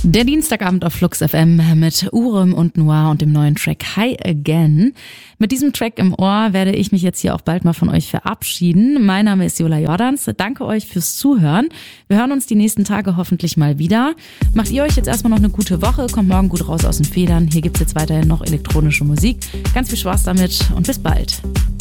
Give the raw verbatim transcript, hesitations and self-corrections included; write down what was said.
Der Dienstagabend auf Flux F M mit Urem und Noir und dem neuen Track Hi Again. Mit diesem Track im Ohr werde ich mich jetzt hier auch bald mal von euch verabschieden. Mein Name ist Jola Jordans. Danke euch fürs Zuhören. Wir hören uns die nächsten Tage hoffentlich mal wieder. Macht ihr euch jetzt erstmal noch eine gute Woche. Kommt morgen gut raus aus den Federn. Hier gibt's jetzt weiterhin noch elektronische Musik. Ganz viel Spaß damit und bis bald.